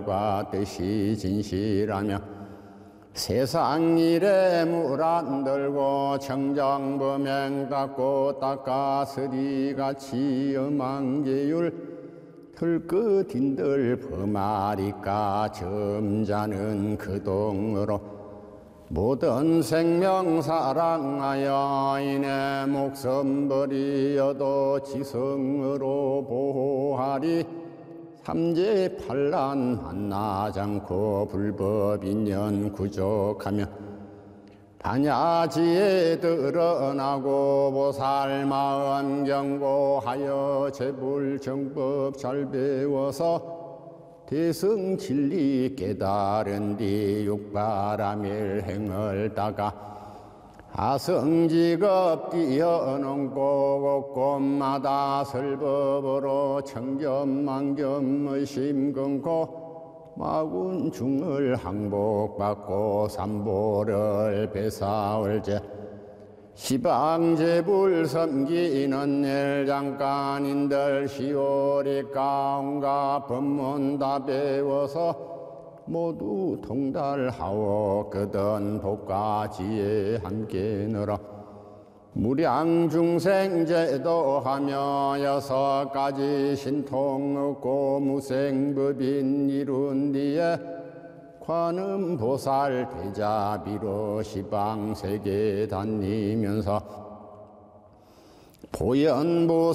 과 뜻이 진실하며 세상 일에 물 안 들고 청정범행 닦고 닦아서리같이 엄한계율 들끝인들 범하리까 점자는 그동으로 모든 생명 사랑하여 이내 목숨 버리어도 지성으로 보호하리 삼재 판란 만나지 않고 불법인연 구족하며 반야지에 드러나고 보살 마음 경고하여 재불정법 잘 배워서 대승 진리 깨달은 뒤 육바라밀 행을 따가 아성직업 뛰어넘고 곳곳마다 설법으로 청겸만겸 의심 끊고 마군중을 항복받고 삼보를 배사올제 시방제불 섬기는 일 잠깐인들 시오리까 온갖 법문 다 배워서 모두 통달하오 그든 복과지에 함께 늘어 무량중생제도하며 6가지 신통 얻고 무생법인 이룬 뒤에 관음보살 대자비로 시방세계 다니면서 보현보